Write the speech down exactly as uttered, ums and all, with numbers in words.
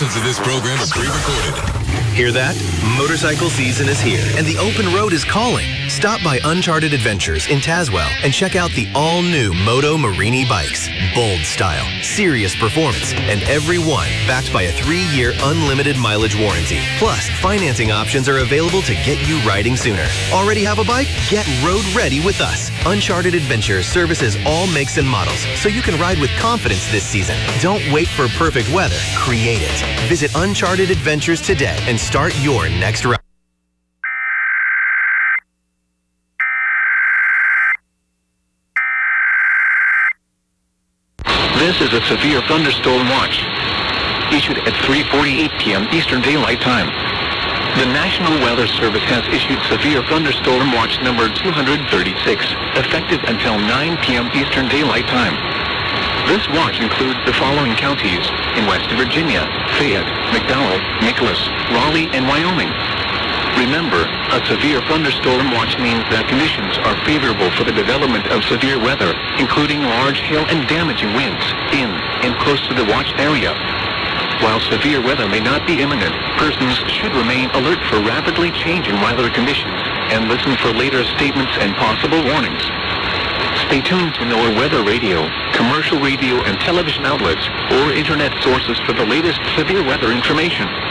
Portions of this program are pre-recorded. Hear that? Motorcycle season is here, and the open road is calling. Stop by Uncharted Adventures in Tazewell and check out the all-new Moto Marini bikes. Bold style, serious performance, and every one backed by a three-year unlimited mileage warranty. Plus, financing options are available to get you riding sooner. Already have a bike? Get road ready with us. Uncharted Adventures services all makes and models, so you can ride with confidence this season. Don't wait for perfect weather. Create it. Visit Uncharted Adventures today and start your next ride. This is a severe thunderstorm watch, issued at three forty-eight p m Eastern Daylight Time. The National Weather Service has issued severe thunderstorm watch number two hundred thirty-six, effective until nine p m Eastern Daylight Time. This watch includes the following counties in West Virginia: Fayette, McDowell, Nicholas, Raleigh, and Wyoming. Remember, a severe thunderstorm watch means that conditions are favorable for the development of severe weather, including large hail and damaging winds in and close to the watch area. While severe weather may not be imminent, persons should remain alert for rapidly changing weather conditions and listen for later statements and possible warnings. Stay tuned to NOAA Weather Radio, commercial radio and television outlets, or internet sources for the latest severe weather information.